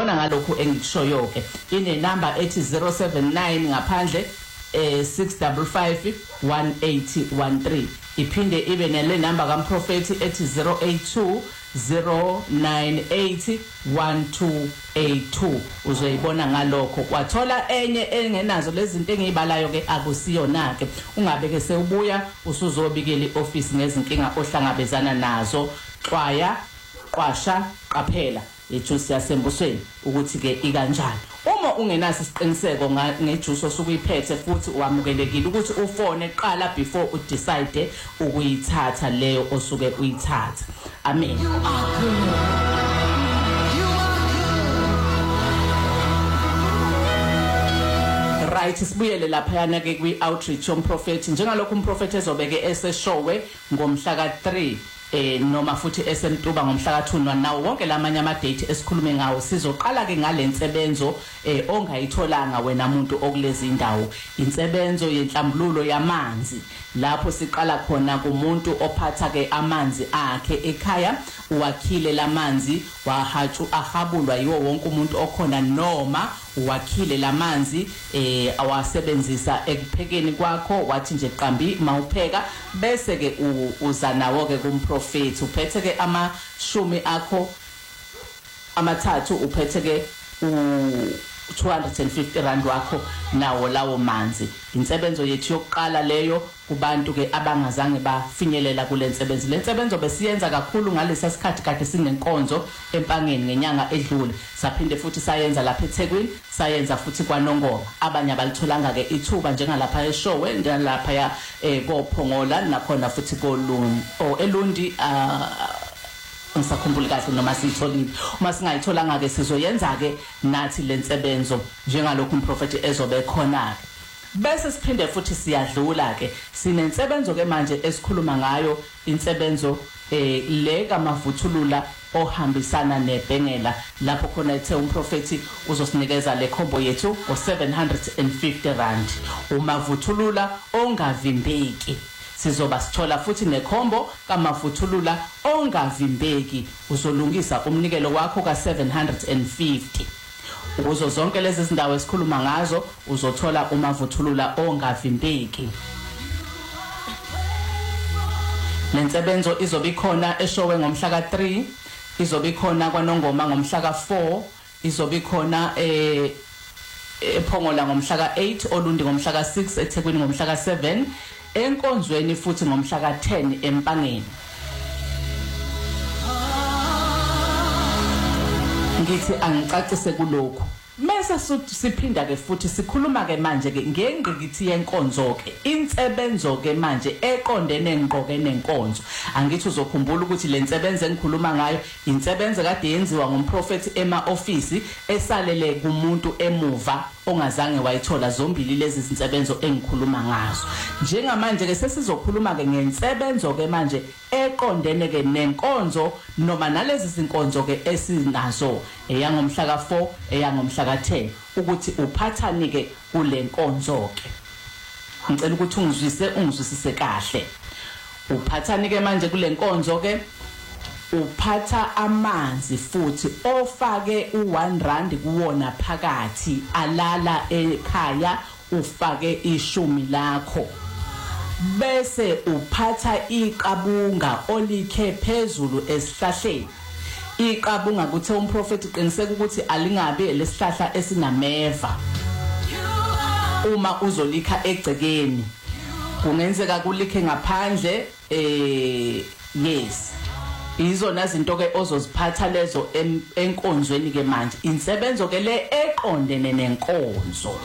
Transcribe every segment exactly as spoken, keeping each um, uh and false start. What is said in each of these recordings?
uyayibona ngalokho engikushoyo ke ine number ethi zero seven nine ngaphandle eh six five five one eight one three iphinde ibe nele number kaMprofeti ethi zero eight two zero nine eight one two eight two uzoyibona ngalokho kwathola enye engenazo lezi zinto engizibalayo ke akusiyona ke ungabeke sewubuya usuzobikela ioffice ngezinkinga ohlangabezana nazo xwaya qwasha qaphela ejuice yasembusweni ukuthi ke ikanjani uma ungenaso isiqiniseko ngejuice osukuyiphethe futhi uwamukelekile ukuthi ufone qala before u decide ukuyithatha leyo osuke uyithatha amen. Right sibuyele lapha yana ke kwi outreach yomprofeti njengalokho umprofeti ezobeke eseshowe ngomhla ka three eh noma futhi esemtuba ngomhla ka two nawo wonke lamanye ama date esikhulume ngawo sizoqala ke ngalensebenzo eh ongayitholanga wena umuntu okulezi indawo insebenzo yenhlambululo yamanzi lapho siqala khona kumuntu ophatha ke amanzi akhe ekhaya uwakhile lamanzi wahatshu ahabulwa yiwo wonke umuntu okhona noma uwakhile lamanzi eh awasebenzisa ekuphekeni kwakho wathi nje qambi mawupheka bese ke uza nawo ke kumprofeti uphethe ke amashumi akho amathathu uphethe ke u two hundred fifty rand wakho nawo lawo manzi insebenzo yethu yokuqala leyo kubantu ke abangazange bafinyelela kulensebenzo lensebenzo besiyenza kakhulu ngalesa sikhathi kade sinenkonzo empangeni ngenyanga edlule saphinde futhi sayenza lapha eThekwini sayenza futhi kwaNongoma abanye abalitholanga ke ithuba njengalapha eShowe ndalapha ya koPhongola nakhona futhi koLundi o eLundi ngisakhumbula kahle noma sitholile uma singayitholanga ke sizoyenza ke nathi lensebenzo njengalokho umprofeti ezobe khona ke bese siphinde futhi siyadlula ke sinensebenzo ke manje esikhuluma ngayo insebenzo eh le kamavuthulula ohambisana nebhengela lapho khona ethe umprofeti uzosinikeza le combo yethu o seven hundred fifty rand umavuthulula ongavimbeki sizoba sithola futhi nekhombo kamavuthulula ongavimbeki uzolungisa umnikelo wakho ka seven hundred fifty uzo zonke lezi zindawo esikhuluma ngazo uzothola umavuthulula ongavimbeki lensebenzo izobe ikhona eShowe ngomhla ka three izobe ikhona kwaNongoma ngomhla ka four izobe ikhona eh ePhongola ngomhla ka eight oLundi ngomhla ka six eThekwini ngomhla ka seven enkonzweni futhi ngomhla ka ten empangeni ngithi angicacise kulokho mase siphinda ke futhi sikhuluma ke manje ke ngengqikithi yenkonzo ke insebenzo ke manje eqondene ngqoke nenkonzo angithi uzokhumbula ukuthi lensebenzo engikhuluma ngayo insebenzo kade yenziwa ngumprofeti ema office esalele kumuntu emuva ongazange wayithola zombili lezi zinsebenzo engikhuluma ngazo njengamanje ke sesizokhuluma ke ngensebenzo ke manje eqondene ke nenkonzo noma nalezi zinkonzo ke esinazo eyangomhla ka four eyangomhla ka ten ukuthi uphathani ke kule nkonzo ke ngicela ukuthi ungizwise ungizwisise kahle uphathani ke manje kule nkonzo ke uphatha amanzi futhi ofake u one rand kuwona phakathi alala ekhaya ufake ishumi lakho bese uphatha iqabunga olikhe phezulu esihlahleni iqabunga kuthe umprofeti qiniseka ukuthi alingabe lesihlahla esinameva uma uzolikha egcekeni kungenzeka kulikhe ngaphandle eh yes izona izinto ke ozoziphatha lezo enkonzweni ke manje insebenzo ke le eqondene nenkonzo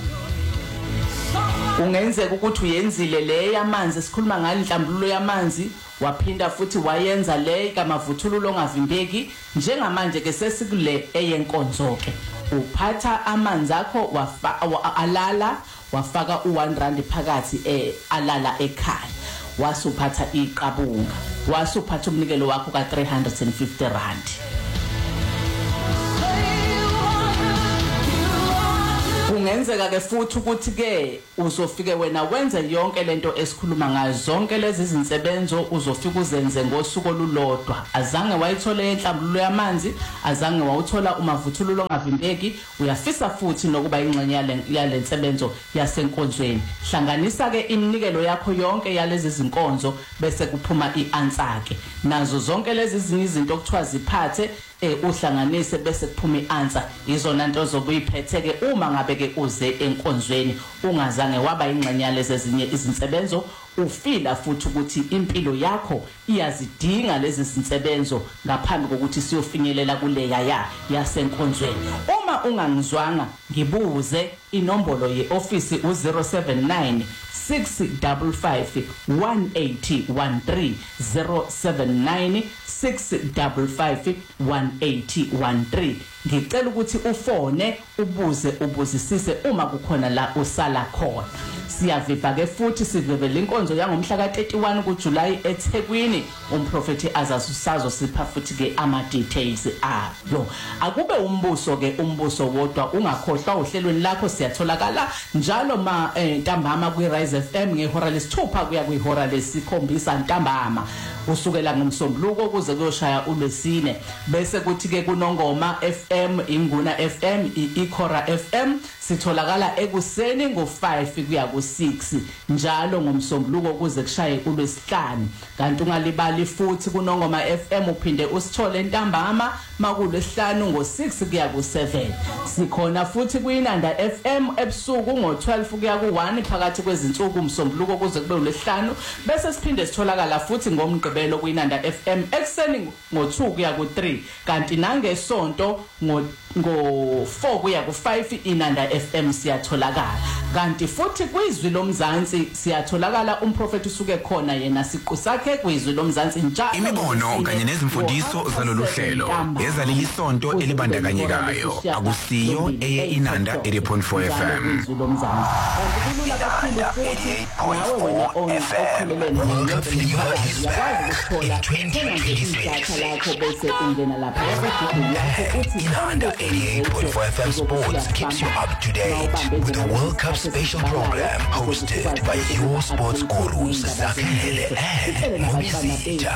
ungenzeka ukuthi uyenzile le yamanzi sikhuluma ngani inhlambululo yamanzi waphinda futhi wayenza le kamavuthululo ongavimbeki njengamanje ke sesikule eyenkonzo ke uphatha amanzi akho alala wafaka u one rand phakathi eh alala ekhaya wasuphatha iqabunga wasuphatha umnikelo wakho ka three hundred fifty rand kungenzeka ke futhi ukuthi ke uzofike wena wenze yonke lento esikhuluma ngazo zonke lezi izinsebenzo uzofika uzenze ngosuku olulodwa azange wayithole enhlambululo yamanzi azange wawuthola umavuthululo ongavimbeki uyafisa futhi nokuba ingxenye yale yalensebenzo yasenkonzweni hlanganisa ke iminikelo yakho yonke yalezi zinkonzo bese kuphuma ianswer ke nazo zonke lezi izinto okuthiwa ziphathe eh uhlanganise bese kuphuma ianswer izona into zobuyiphethe ke uma ngabe ke uze enkonzweni ungazange waba ingxenye yalezi ezinye izinsebenzo ufila futhi ukuthi impilo yakho iyazidinga lezi zinsebenzo ngaphambi kokuthi siyofinyelela kuleya ya yasenkonzweni uma ungangizwanga ngibuze inombolo yeofisi u zero seven nine six five five one eight one three zero seven nine six five five one eight one three ngicela ukuthi ufone ubuze ubuzisise uma kukhona la usala khona siyaviva ke futhi sivevele inkonzo yangomhla ka thirty-one kuJuly eThekwini umprofeti azasusazo sipha futhi ke ama details ayo akube umbuso ke umbuso wodwa ungakhohlwa uhlelweni lakho siyatholakala njalo ma ntambama ku Rise F M ngehora lesithupha kuya kwihora lesikhombisa ntambama usukela ngomsombuluko kuze kuyoshaya uLwesine bese kuthi ke kunongoma F M inguna F M iKhora F M sitholakala ekuseni ngo five kuya ku six njalo ngomsombuluko kuze kushaye uLwesihlanu kanti ungalibali futhi kunongoma F M uphinde usithole ntambama makulesihlanu ngo six kuya ku seven sikhona futhi kuyiNanda F M ebusuku ngo twelve kuya ku one phakathi kwezinsuku umsombuluko kuze kube uLwesihlanu bese siphinde sitholakala futhi ngomgqibelo kuyiNanda F M ekseni ngo two kuya ku three kanti nangesonto ngo ngo four kuya ku five iNanda F M siyatholakala kanti futhi kwizwi lomzansi siyatholakala umprofeti usuke khona yena siqu sakhe kwizwi lomzansi njalo imibono kanye nezimfundiso zalolu hlelo ezaleli sonto elibandakanyekayo akusiyo eye iNanda eighty point four F M World Cup Video is back in twenty twenty-six. iNanda eighty-eight point four F M Sports keeps you up to date with the World Cup special program hosted by your sports gurus Zakele and Mobizita.